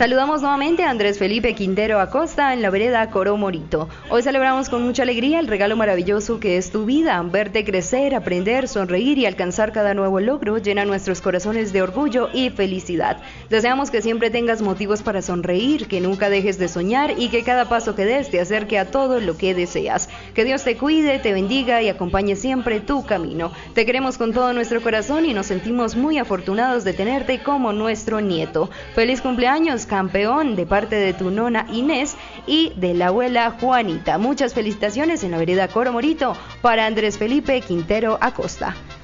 Saludamos nuevamente a Andrés Felipe Quintero Acosta en la vereda Coro Morito. Hoy celebramos con mucha alegría el regalo maravilloso que es tu vida. Verte crecer, aprender, sonreír y alcanzar cada nuevo logro llena nuestros corazones de orgullo y felicidad. Deseamos que siempre tengas motivos para sonreír, que nunca dejes de soñar y que cada paso que des te acerque a todo lo que deseas. Que Dios te cuide, te bendiga y acompañe siempre tu camino. Te queremos con todo nuestro corazón y nos sentimos muy afortunados de tenerte como nuestro nieto. Feliz cumpleaños, campeón, de parte de tu nona Inés y de la abuela Juanita. Muchas felicitaciones en la vereda Coro Morito para Andrés Felipe Quintero Acosta.